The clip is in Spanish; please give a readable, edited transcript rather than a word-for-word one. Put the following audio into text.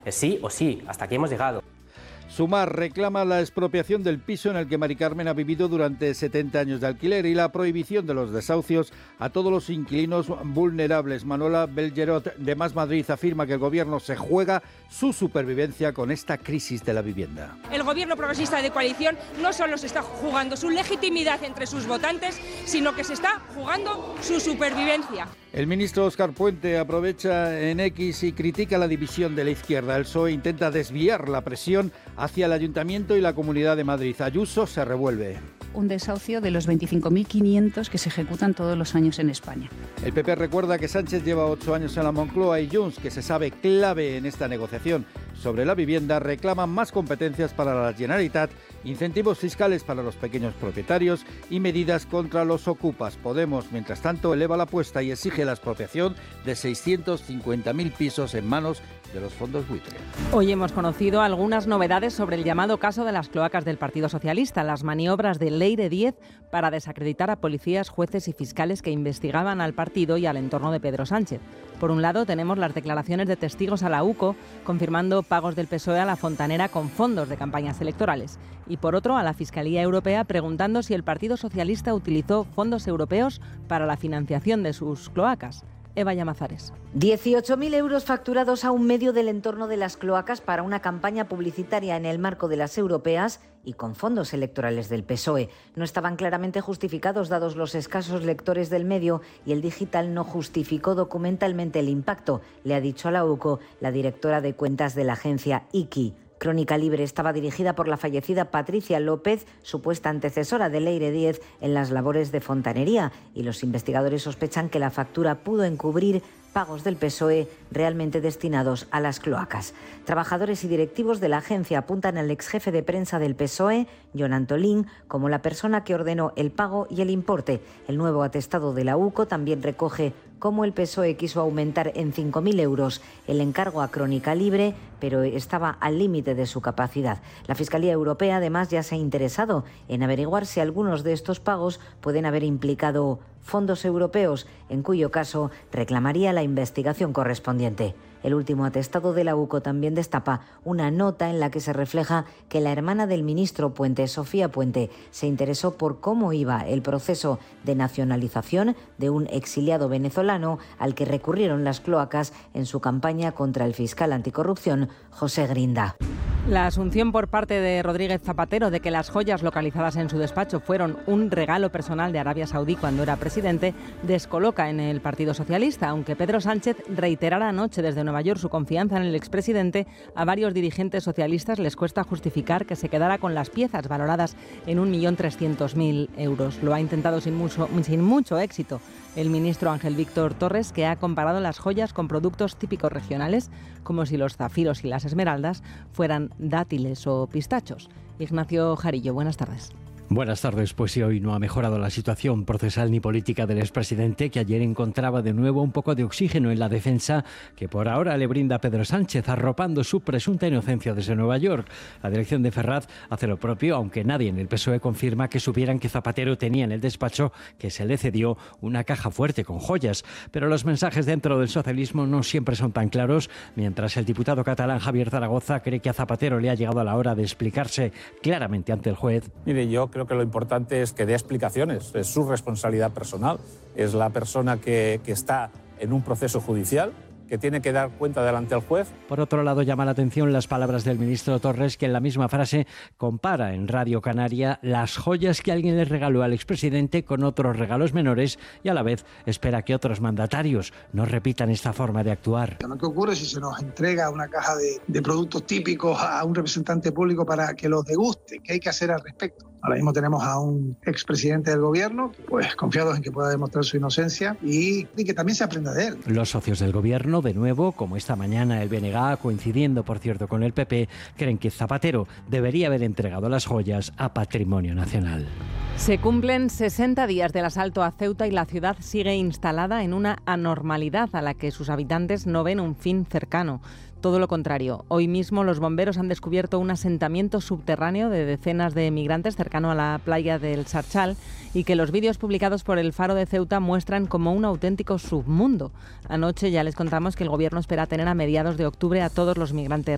Sí o sí, hasta aquí hemos llegado. Sumar reclama la expropiación del piso en el que Mari Carmen ha vivido durante 70 años de alquiler y la prohibición de los desahucios a todos los inquilinos vulnerables. Manuela Belgerot, de Más Madrid, afirma que el Gobierno se juega su supervivencia con esta crisis de la vivienda. El Gobierno progresista de coalición no solo se está jugando su legitimidad entre sus votantes, sino que se está jugando su supervivencia. El ministro Óscar Puente aprovecha en X y critica la división de la izquierda. El PSOE intenta desviar la presión hacia el Ayuntamiento y la Comunidad de Madrid. Ayuso se revuelve. Un desahucio de los 25.500 que se ejecutan todos los años en España. El PP recuerda que Sánchez lleva 8 años en la Moncloa y Junts, que se sabe clave en esta negociación sobre la vivienda, reclaman más competencias para la Generalitat, incentivos fiscales para los pequeños propietarios y medidas contra los ocupas. Podemos, mientras tanto, eleva la apuesta y exige la expropiación de 650.000 pisos en manos de los fondos buitre. Hoy hemos conocido algunas novedades sobre el llamado caso de las cloacas del Partido Socialista, las maniobras de Leire Díez para desacreditar a policías, jueces y fiscales que investigaban al partido y al entorno de Pedro Sánchez. Por un lado, tenemos las declaraciones de testigos a la UCO confirmando pagos del PSOE a la Fontanera con fondos de campañas electorales. Y por otro, a la Fiscalía Europea preguntando si el Partido Socialista utilizó fondos europeos para la financiación de sus cloacas. Eva Llamazares. 18.000 euros facturados a un medio del entorno de las cloacas para una campaña publicitaria en el marco de las europeas y con fondos electorales del PSOE. No estaban claramente justificados dados los escasos lectores del medio y el digital no justificó documentalmente el impacto, le ha dicho a la UCO la directora de cuentas de la agencia IKI. Crónica Libre estaba dirigida por la fallecida Patricia López, supuesta antecesora de Leire Díez en las labores de fontanería, y los investigadores sospechan que la factura pudo encubrir pagos del PSOE realmente destinados a las cloacas. Trabajadores y directivos de la agencia apuntan al exjefe de prensa del PSOE, Jon Antolín, como la persona que ordenó el pago y el importe. El nuevo atestado de la UCO también recoge cómo el PSOE quiso aumentar en 5.000 euros el encargo a Crónica Libre, pero estaba al límite de su capacidad. La Fiscalía Europea además ya se ha interesado en averiguar si algunos de estos pagos pueden haber implicado fondos europeos, en cuyo caso reclamaría la investigación correspondiente. El último atestado de la UCO también destapa una nota en la que se refleja que la hermana del ministro Puente, Sofía Puente, se interesó por cómo iba el proceso de nacionalización de un exiliado venezolano al que recurrieron las cloacas en su campaña contra el fiscal anticorrupción, José Grinda. La asunción por parte de Rodríguez Zapatero de que las joyas localizadas en su despacho fueron un regalo personal de Arabia Saudí cuando era presidente descoloca en el Partido Socialista, aunque Pedro Sánchez reiterara anoche desde Nueva York su confianza en el expresidente. A varios dirigentes socialistas les cuesta justificar que se quedara con las piezas valoradas en 1.300.000 euros. Lo ha intentado sin mucho éxito el ministro Ángel Víctor Torres, que ha comparado las joyas con productos típicos regionales, como si los zafiros y las esmeraldas fueran dátiles o pistachos. Ignacio Jarillo, buenas tardes. Buenas tardes. Pues sí, hoy no ha mejorado la situación procesal ni política del expresidente, que ayer encontraba de nuevo un poco de oxígeno en la defensa que por ahora le brinda Pedro Sánchez, arropando su presunta inocencia desde Nueva York. La dirección de Ferraz hace lo propio, aunque nadie en el PSOE confirma que supieran que Zapatero tenía en el despacho que se le cedió una caja fuerte con joyas. Pero los mensajes dentro del socialismo no siempre son tan claros, mientras el diputado catalán Javier Zaragoza cree que a Zapatero le ha llegado la hora de explicarse claramente ante el juez. Mire, yo creo que lo importante es que dé explicaciones, es su responsabilidad personal, es la persona que está en un proceso judicial, que tiene que dar cuenta delante del juez. Por otro lado, llama la atención las palabras del ministro Torres, que en la misma frase compara en Radio Canaria las joyas que alguien le regaló al expresidente con otros regalos menores y a la vez espera que otros mandatarios no repitan esta forma de actuar. ¿Qué ocurre si se nos entrega una caja de productos típicos a un representante público para que los deguste? ¿Qué hay que hacer al respecto? Ahora mismo tenemos a un expresidente del gobierno, pues confiados en que pueda demostrar su inocencia y que también se aprenda de él. Los socios del gobierno, de nuevo, como esta mañana el BNG, coincidiendo por cierto con el PP, creen que Zapatero debería haber entregado las joyas a Patrimonio Nacional. Se cumplen 60 días del asalto a Ceuta y la ciudad sigue instalada en una anormalidad a la que sus habitantes no ven un fin cercano. Todo lo contrario. Hoy mismo los bomberos han descubierto un asentamiento subterráneo de decenas de migrantes cercano a la playa del Sarchal y que los vídeos publicados por el Faro de Ceuta muestran como un auténtico submundo. Anoche ya les contamos que el gobierno espera tener a mediados de octubre a todos los migrantes